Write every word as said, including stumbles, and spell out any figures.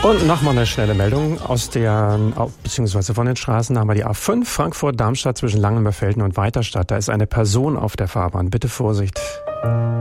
Und nochmal eine schnelle Meldung aus der, beziehungsweise von den Straßen. Da haben wir die A fünf Frankfurt-Darmstadt zwischen Langenmerfelden und Weiterstadt. Da ist eine Person auf der Fahrbahn. Bitte Vorsicht.